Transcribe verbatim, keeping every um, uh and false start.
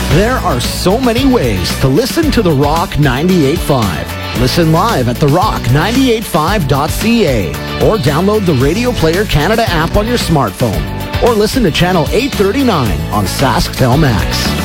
There are so many ways to listen to The Rock ninety-eight point five. Listen live at the rock ninety-eight point five dot c a or download the Radio Player Canada app on your smartphone or listen to Channel eight thirty-nine on Sasktel Max.